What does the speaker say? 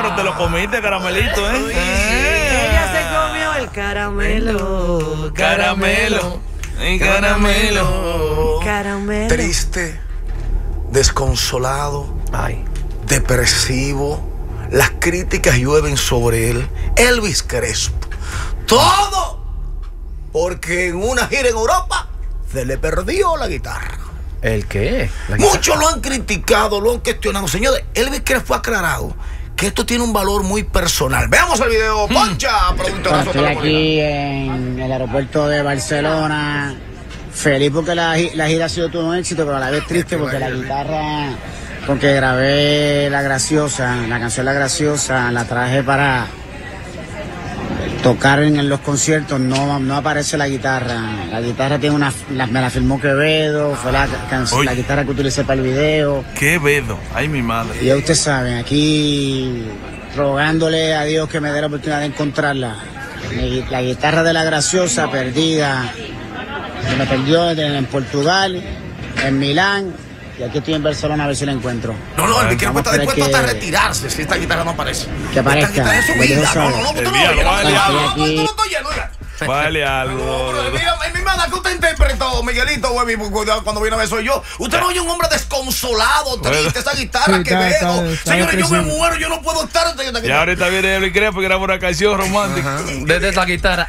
pero te lo comiste, caramelito, Ella se comió el caramelo. Caramelo. Caramelo. Caramelo. Triste, desconsolado, depresivo. Las críticas llueven sobre él. Elvis Crespo. Todo porque en una gira en Europa se le perdió la guitarra. ¿El qué? Muchos lo han criticado, lo han cuestionado. Señores, Elvis Crespo ha aclarado que esto tiene un valor muy personal. Veamos el video. Poncha, estoy aquí en el aeropuerto de Barcelona. Feliz porque la gira ha sido todo un éxito, pero a la vez triste porque la guitarra con que grabé La Graciosa, la canción La Graciosa, la traje para tocar en los conciertos, no aparece la guitarra. La guitarra tiene me la filmó Quevedo, fue la guitarra que utilicé para el video. Quevedo, ay mi madre. Y ya ustedes saben, aquí rogándole a Dios que me dé la oportunidad de encontrarla. La guitarra de La Graciosa perdida, se me perdió en Portugal, en Milán. Y aquí estoy en Barcelona a ver si la encuentro. No, Elvis Crespo está dispuesto hasta retirarse si esta guitarra no aparece. Que aparezca. Esta guitarra es su vida. Vale algo. Mi hermana, ¿qué usted interpretó, Miguelito? Cuando viene a ver soy yo. Usted no oye un hombre desconsolado, triste, esa guitarra que veo. Señores, yo me muero, yo no puedo estar. Y ahorita viene Elvis Crespo y graba una canción romántica. Desde esa guitarra.